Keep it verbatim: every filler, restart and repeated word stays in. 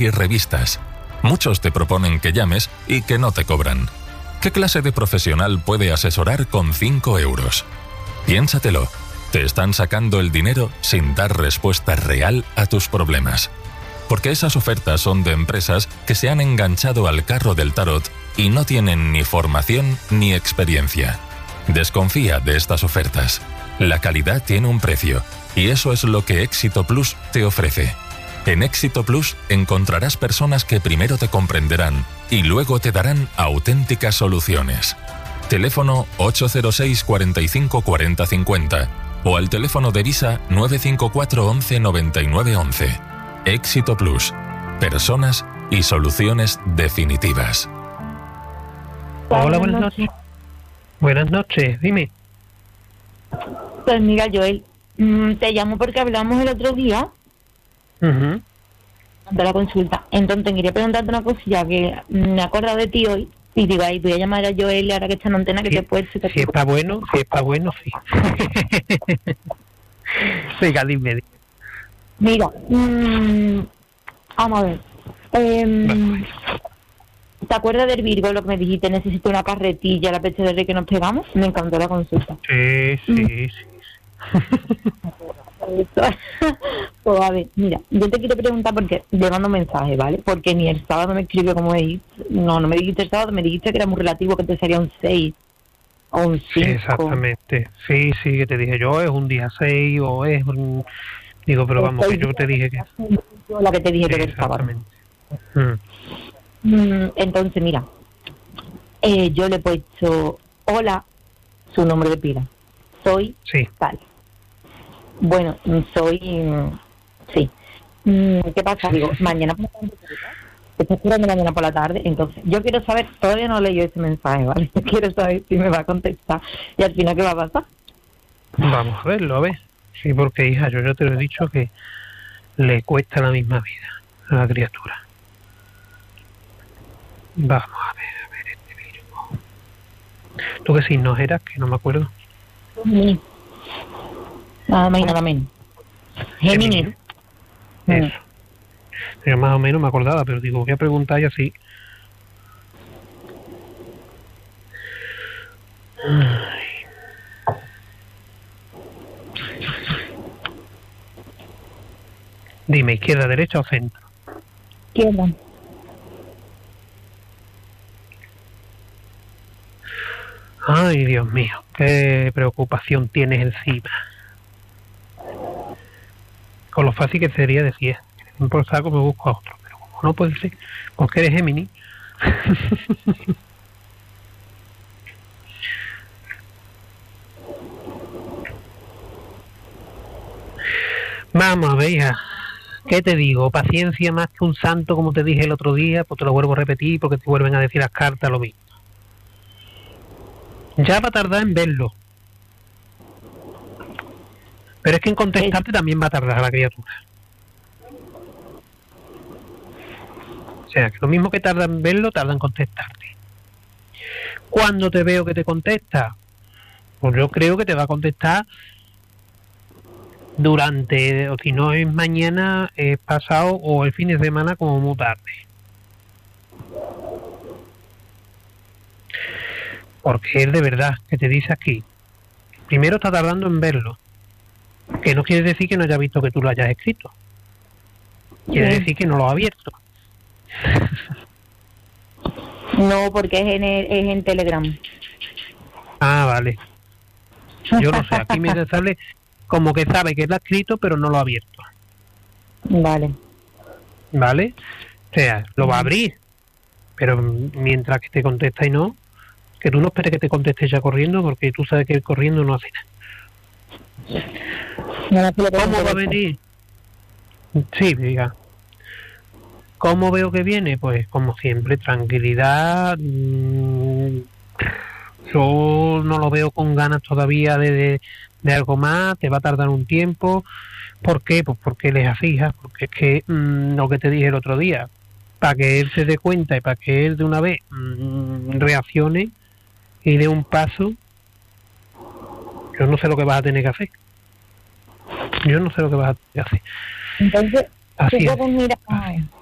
y revistas. Muchos te proponen que llames y que no te cobran. ¿Qué clase de profesional puede asesorar con cinco euros? Piénsatelo. Te están sacando el dinero sin dar respuesta real a tus problemas. Porque esas ofertas son de empresas que se han enganchado al carro del tarot y no tienen ni formación ni experiencia. Desconfía de estas ofertas. La calidad tiene un precio y eso es lo que Éxito Plus te ofrece. En Éxito Plus encontrarás personas que primero te comprenderán y luego te darán auténticas soluciones. Teléfono ocho cero seis, cuarenta y cinco, cuarenta, cincuenta o al teléfono de Visa nueve cinco cuatro, once, noventa y nueve, once. Éxito Plus. Personas y soluciones definitivas. Hola, buenas noches. Buenas noches, dime. Pues mira, Joel, te llamo porque hablamos el otro día Uh-huh. de la consulta. Entonces quería preguntarte una cosilla que me he acordado de ti hoy y digo, ahí voy a llamar a Joel ahora que está en antena, que Sí, te puede ser. si es para bueno, si es para bueno, sí. Venga, dime, dime. Mira, mmm, vamos a ver. Eh, ¿Te acuerdas del Virgo, lo que me dijiste? Necesito una carretilla, la fecha de rey que nos pegamos. Me encantó la consulta. Sí, sí, sí. Pues a ver, mira, yo te quiero preguntar porque le mando un mensaje, ¿vale? Porque ni el sábado me escribió como dijiste, no, no me dijiste el sábado, me dijiste que era muy relativo, que te sería un seis o un cinco. Sí, exactamente. Sí, sí, que te dije yo, es un día seis o es un... Digo, pero vamos, que yo te dije que... La que te dije Sí, que era el sábado. exactamente. Mm. Mm, Entonces, mira, eh, yo le he puesto, hola, su nombre de pila, soy Sí. tal. Bueno, soy, sí. ¿Qué pasa? Digo, mañana por la tarde, te estoy esperando mañana por la tarde, entonces yo quiero saber, todavía no leí ese mensaje, ¿vale? Yo quiero saber si me va a contestar y al final qué va a pasar. Vamos a verlo, a ver. Sí, porque hija, yo ya te lo he dicho que le cuesta la misma vida a la criatura. Vamos a ver, a ver este Virgo. ¿Tú qué signos eras? Que no me acuerdo. Géminis. Nada más y nada menos. Géminis. Eso. Yo más o menos me acordaba, pero digo, voy a preguntar y así. Ay. Dime, izquierda, derecha o centro. Izquierda. Ay, Dios mío, qué preocupación tienes encima. Con lo fácil que sería decir, por saco me busco a otro, pero como no puede ser, porque eres Géminis. Vamos a ver, hija. ¿Qué te digo? Paciencia más que un santo, como te dije el otro día, pues te lo vuelvo a repetir porque te vuelven a decir las cartas lo mismo. Ya va a tardar en verlo. Pero es que en contestarte también va a tardar la criatura. O sea, que lo mismo que tarda en verlo, tarda en contestarte. Cuando te veo que te contesta, pues yo creo que te va a contestar durante, o si no es mañana, es pasado o el fin de semana como muy tarde. Porque es de verdad que te dice aquí. Primero está tardando en verlo, que no quiere decir que no haya visto que tú lo hayas escrito. Quiere Sí. decir que no lo ha abierto. No, porque es en, el- es en Telegram. Ah, vale. Yo no sé, aquí me sale como que sabe que lo ha escrito, pero no lo ha abierto. Vale. ¿Vale? O sea, lo va a abrir, pero mientras que te contesta y no, que tú no esperes que te conteste ya corriendo, porque tú sabes que el corriendo no hace nada. No, no, no, ¿Cómo no, va a no. venir? Sí, diga. ¿Cómo veo que viene? Pues como siempre, tranquilidad. mmm, Yo no lo veo con ganas todavía de, de, de algo más, te va a tardar un tiempo. ¿Por qué? Pues porque él es así, hija, porque es que mmm, lo que te dije el otro día, para que él se dé cuenta y para que él de una vez mmm, reaccione y dé un paso, yo no sé lo que vas a tener que hacer. Yo no sé lo que vas a tener que hacer. Entonces, Así ¿qué es. puedes mirar? Así es.